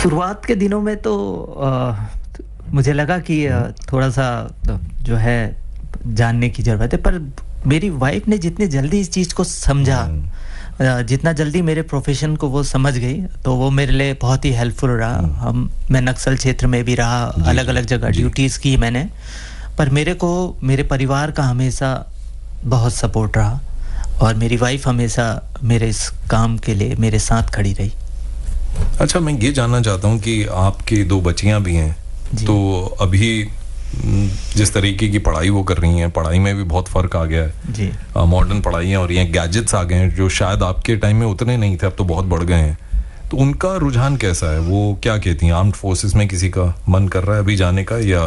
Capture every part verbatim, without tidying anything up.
शुरुआत के दिनों में तो आ, मुझे लगा कि थोड़ा सा जो है जानने की ज़रूरत है, पर मेरी वाइफ ने जितनी जल्दी इस चीज़ को समझा, जितना जल्दी मेरे प्रोफेशन को वो समझ गई, तो वो मेरे लिए बहुत ही हेल्पफुल रहा। हम मैं नक्सल क्षेत्र में भी रहा, अलग अलग जगह ड्यूटीज़ की मैंने, पर मेरे को मेरे परिवार का हमेशा बहुत सपोर्ट रहा और मेरी वाइफ हमेशा मेरे इस काम के लिए मेरे साथ खड़ी रही। अच्छा, मैं ये जानना चाहता हूँ कि आपकी दो बच्चियाँ भी हैं, तो अभी जिस तरीके की पढ़ाई वो कर रही हैं, पढ़ाई में भी बहुत फ़र्क आ गया है जी। मॉडर्न पढ़ाइयाँ और ये गैजेट्स आ गए हैं जो शायद आपके टाइम में उतने नहीं थे, अब तो बहुत बढ़ गए हैं। तो उनका रुझान कैसा है? वो क्या कहती हैं? आर्म्ड फोर्सेस में किसी का मन कर रहा है अभी जाने का, या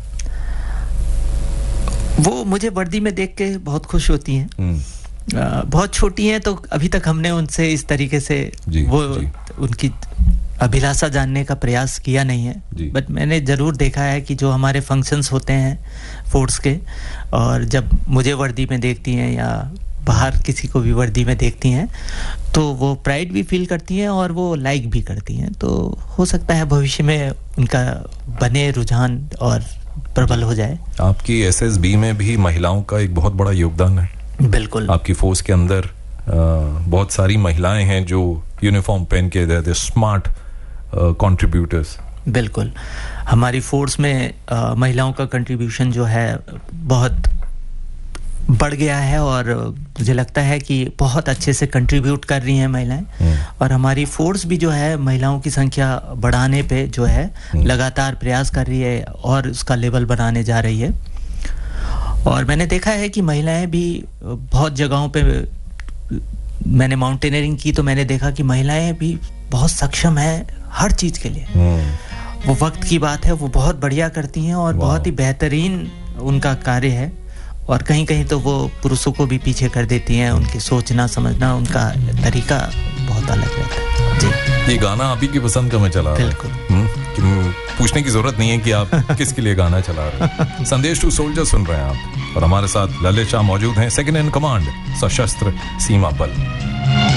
वो मुझे वर्दी में देख के बहुत खुश होती हैं? आ, बहुत छोटी हैं तो अभी तक हमने उनसे इस तरीके से जी, वो जी. उनकी अभिलाषा जानने का प्रयास किया नहीं है, बट मैंने ज़रूर देखा है कि जो हमारे फंक्शंस होते हैं फोर्स के, और जब मुझे वर्दी में देखती हैं या बाहर किसी को भी वर्दी में देखती हैं, तो वो प्राइड भी फील करती हैं और वो लाइक भी करती हैं। तो हो सकता है भविष्य में उनका बने रुझान और प्रबल हो जाए। आपकी एस एस बी में भी महिलाओं का एक बहुत बड़ा योगदान है। बिल्कुल, आपकी फोर्स के अंदर आ, बहुत सारी महिलाएं हैं जो यूनिफॉर्म पहन के दे स्मार्ट कंट्रीब्यूटर्स। बिल्कुल, हमारी फोर्स में आ, महिलाओं का कंट्रीब्यूशन जो है बहुत बढ़ गया है और मुझे लगता है कि बहुत अच्छे से कंट्रीब्यूट कर रही हैं महिलाएं, और हमारी फोर्स भी जो है महिलाओं की संख्या बढ़ाने पे जो है लगातार प्रयास कर रही है और उसका लेवल बनाने जा रही है। और मैंने देखा है कि महिलाएं भी बहुत जगहों पे, मैंने माउंटेनियरिंग की तो मैंने देखा कि महिलाएं भी बहुत सक्षम हैं हर चीज़ के लिए। वो वक्त की बात है, वो बहुत बढ़िया करती हैं और बहुत ही बेहतरीन उनका कार्य है, और कहीं कहीं तो वो पुरुषों को भी पीछे कर देती हैं। उनकी सोचना समझना, उनका तरीका बहुत अलग रहता है जी। ये गाना आप ही की पसंद का मैं चला रहा हूं। बिल्कुल, पूछने की जरूरत नहीं है कि आप किसके लिए गाना चला रहे हैं। संदेश टू सोल्जर सुन रहे हैं आप, और हमारे साथ ललित शाह मौजूद हैं, सेकंड इन कमांड सशस्त्र सीमा बल।